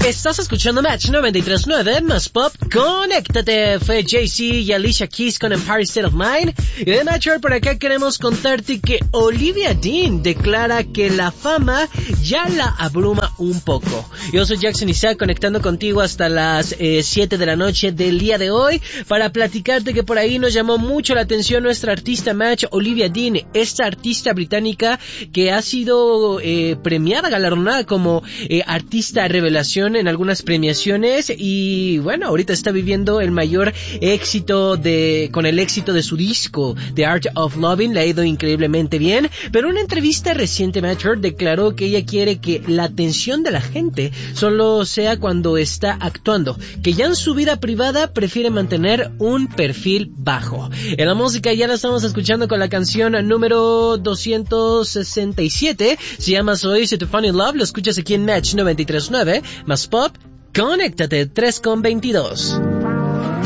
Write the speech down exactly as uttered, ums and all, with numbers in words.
Estás escuchando Match noventa y tres punto nueve, más pop, conéctate. Fue Jay-Z y Alicia Keys con Empire State of Mind. Y de Matcher, por acá queremos contarte que Olivia Dean declara que la fama ya la abruma un poco. Yo soy Jackson Isaac, conectando contigo hasta las eh, siete de la noche del día de hoy para platicarte que por ahí nos llamó mucho la atención nuestra artista Match, Olivia Dean, esta artista británica que ha sido eh, premiada, galardonada como eh, artista revelación en algunas premiaciones y bueno, ahorita está viviendo el mayor éxito de con el éxito de su disco The Art of Loving. Le ha ido increíblemente bien, pero en una entrevista reciente Matcher declaró que ella quiere que la atención de la gente solo sea cuando está actuando, que ya en su vida privada prefiere mantener un perfil bajo. En la música ya la estamos escuchando con la canción número doscientos sesenta y siete, se llama So Easy to Fall in Love, lo escuchas aquí en Match noventa y tres punto nueve, más pop, conéctate, tres con veintidós.